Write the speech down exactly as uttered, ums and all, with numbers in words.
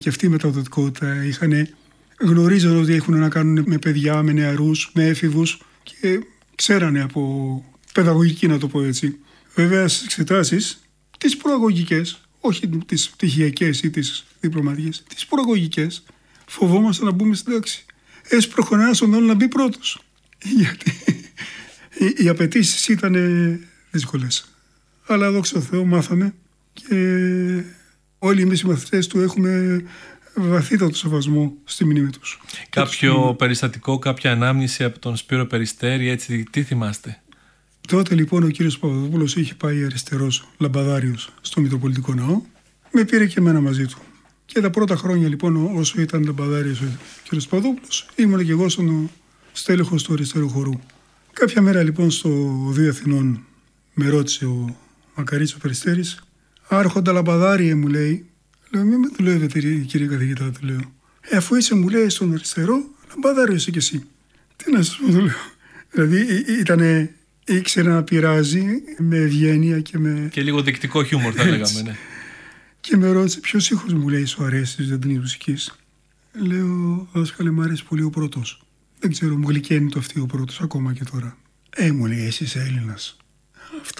Και αυτή η μεταδοτικότητα είχαν, γνωρίζαν ότι έχουν να κάνουν με παιδιά, με νεαρούς, με έφηβους και ξέρανε από παιδαγωγική, να το πω έτσι. Βέβαια στις εξετάσεις, τις προαγωγικές, όχι τις πτυχιακές ή τις διπλωματικές, τις προαγωγικές, φοβόμαστε να μπούμε στην τάξη. Έσπρωχε ένας όλο να μπει πρώτος. Γιατί οι, οι απαιτήσεις ήταν δύσκολες. Αλλά δόξα τω Θεώ μάθαμε και όλοι εμείς οι μαθητές του έχουμε βαθύτατο σεβασμό στη μνήμη τους. Κάποιο περιστατικό, κάποια ανάμνηση από τον Σπύρο Περιστέρη, έτσι, τι θυμάστε? Τότε λοιπόν ο κύριος Παπαδόπουλος είχε πάει αριστερός λαμπαδάριος στο Μητροπολιτικό Ναό. Με πήρε και εμένα μαζί του. Και τα πρώτα χρόνια λοιπόν, όσο ήταν λαμπαδάριος ο κύριος Παπαδόπουλος, ήμουν και εγώ στον στέλεχος του αριστερού χορού. Κάποια μέρα λοιπόν στο Δύο Αθηνών με ρώτησε ο Μακαρίτσος Περιστέρης, άρχοντα λαμπαδάριε, μου λέει. Λέω, μην με δουλεύετε κύριε καθηγητά, του λέω. Ε, αφού είσαι, μου λέει, στον αριστερό, λαμπαδάριο είσαι κι εσύ. Τι να σας πω, του λέω. Δηλαδή ήτανε, ήξερε να πειράζει με ευγένεια και με... Και λίγο δεικτικό χιούμορ θα λέγαμε, ναι. Και με ρώτησε, ποιος ήχος, μου λέει, σου αρέσει της ζωντανής μουσικής? Λέω, δάσκαλε, μου αρέσει πολύ ο πρώτος. Δεν ξέρω, μου γλυκαίνει το αυτή ο πρώτος ακόμα και τώρα. Ε, μου λέει, εσύ είσαι Έλληνας.